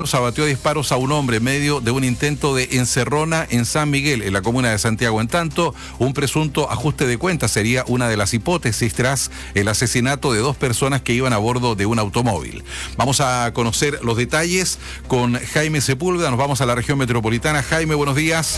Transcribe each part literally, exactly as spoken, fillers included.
fuerza abatió a disparos a un hombre en medio de un intento de encerrona en San Miguel, en la comuna de Santiago. En tanto, un presunto ajuste de cuentas sería una de las hipótesis tras el asesinato de dos personas que iban a bordo de un automóvil. Vamos a conocer los detalles con Jaime Sepúlveda. Nos vamos a la región metropolitana. Jaime, buenos días.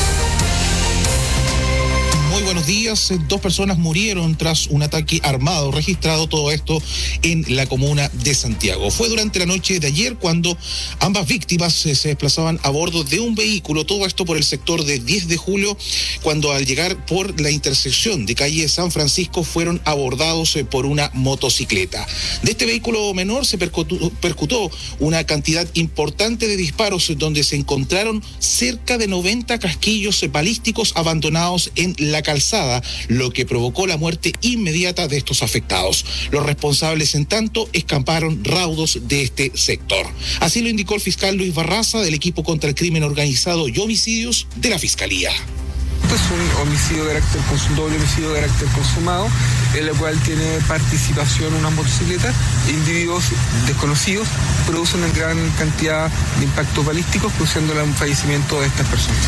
Muy buenos días. Dos personas murieron tras un ataque armado registrado, todo esto en la comuna de Santiago. Fue durante la noche de ayer cuando ambas víctimas se desplazaban a bordo de un vehículo, todo esto por el sector de diez de julio, cuando al llegar por la intersección de calle San Francisco fueron abordados por una motocicleta. De este vehículo menor se percutó, percutó una cantidad importante de disparos, donde se encontraron cerca de noventa casquillos balísticos abandonados en la calzada, lo que provocó la muerte inmediata de estos afectados. Los responsables, en tanto, escaparon raudos de este sector. Así lo indicó el fiscal Luis Barraza, del equipo contra el crimen organizado y homicidios de la Fiscalía. Esto es un homicidio de carácter consumado, doble homicidio de carácter consumado, en el cual tiene participación una motocicleta. Individuos desconocidos producen una gran cantidad de impactos balísticos, produciendo el fallecimiento de estas personas.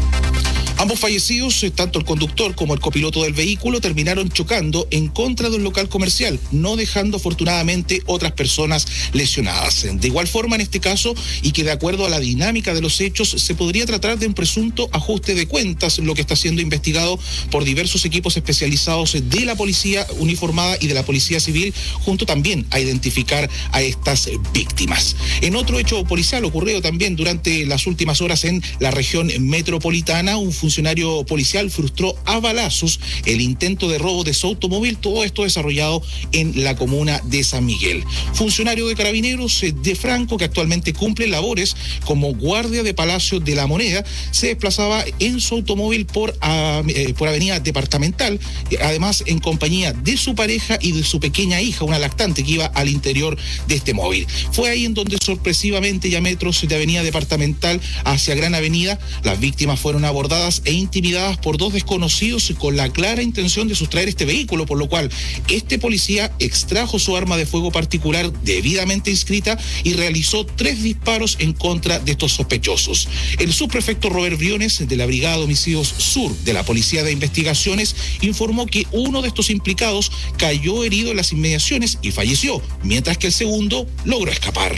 Ambos fallecidos, tanto el conductor como el copiloto del vehículo, terminaron chocando en contra de un local comercial, no dejando afortunadamente otras personas lesionadas. De igual forma, en este caso, y que de acuerdo a la dinámica de los hechos, se podría tratar de un presunto ajuste de cuentas, lo que está siendo investigado por diversos equipos especializados de la policía uniformada y de la policía civil, junto también a identificar a estas víctimas. En otro hecho policial ocurrido también durante las últimas horas en la región metropolitana, un funcionario funcionario policial frustró a balazos el intento de robo de su automóvil, todo esto desarrollado en la comuna de San Miguel. Funcionario de Carabineros de Franco, que actualmente cumple labores como guardia de Palacio de la Moneda, se desplazaba en su automóvil por, a, eh, por avenida Departamental, además en compañía de su pareja y de su pequeña hija, una lactante que iba al interior de este móvil. Fue ahí en donde sorpresivamente, ya metros de avenida Departamental hacia Gran Avenida, las víctimas fueron abordadas e intimidadas por dos desconocidos con la clara intención de sustraer este vehículo, por lo cual este policía extrajo su arma de fuego particular debidamente inscrita y realizó tres disparos en contra de estos sospechosos. El subprefecto Robert Briones, de la Brigada de Homicidios Sur de la Policía de Investigaciones, informó que uno de estos implicados cayó herido en las inmediaciones y falleció, mientras que el segundo logró escapar.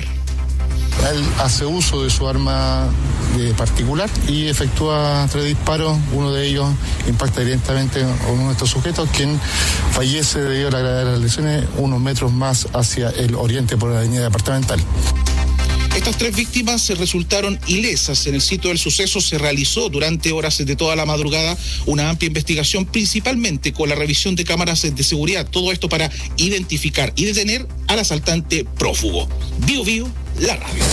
Él hace uso de su arma de particular y efectúa tres disparos. Uno de ellos impacta directamente a uno de estos sujetos, quien fallece debido a la gravedad de las lesiones unos metros más hacia el oriente por la avenida Departamental. Estas tres víctimas se resultaron ilesas. En el sitio del suceso se realizó durante horas de toda la madrugada una amplia investigación, principalmente con la revisión de cámaras de seguridad. Todo esto para identificar y detener al asaltante prófugo. Bio Bio, la radio.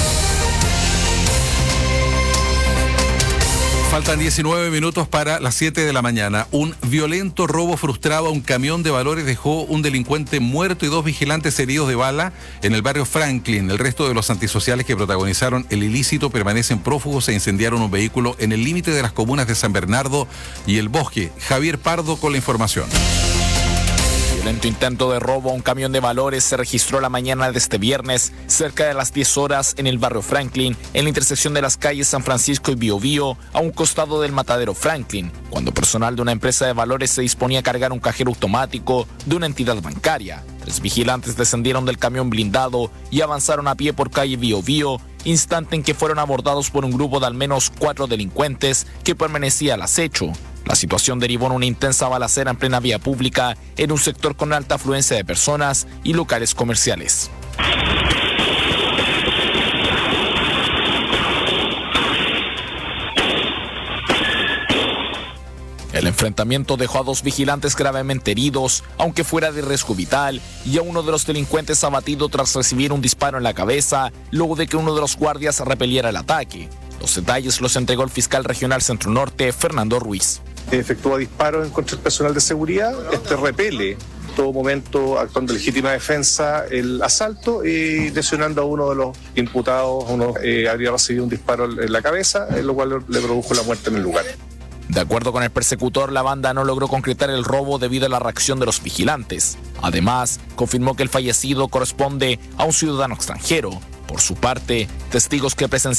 Faltan diecinueve minutos para las siete de la mañana. Un violento robo frustrado a un camión de valores dejó un delincuente muerto y dos vigilantes heridos de bala en el barrio Franklin. El resto de los antisociales que protagonizaron el ilícito permanecen prófugos e incendiaron un vehículo en el límite de las comunas de San Bernardo y El Bosque. Javier Pardo con la información. Violento intento de robo a un camión de valores se registró la mañana de este viernes, cerca de las diez horas, en el barrio Franklin, en la intersección de las calles San Francisco y Bio Bio, a un costado del matadero Franklin, cuando personal de una empresa de valores se disponía a cargar un cajero automático de una entidad bancaria. Tres vigilantes descendieron del camión blindado y avanzaron a pie por calle Bio Bio, instante en que fueron abordados por un grupo de al menos cuatro delincuentes que permanecía al acecho. La situación derivó en una intensa balacera en plena vía pública en un sector con alta afluencia de personas y locales comerciales. El enfrentamiento dejó a dos vigilantes gravemente heridos, aunque fuera de riesgo vital, y a uno de los delincuentes abatido tras recibir un disparo en la cabeza, luego de que uno de los guardias repeliera el ataque. Los detalles los entregó el fiscal regional Centro Norte, Fernando Ruiz. Efectúa disparos en contra del personal de seguridad, este repele en todo momento, actuando en legítima defensa, el asalto y lesionando a uno de los imputados. Uno eh, habría recibido un disparo en la cabeza, en lo cual le produjo la muerte en el lugar. De acuerdo con el persecutor, la banda no logró concretar el robo debido a la reacción de los vigilantes. Además, confirmó que el fallecido corresponde a un ciudadano extranjero. Por su parte, testigos que presenciaron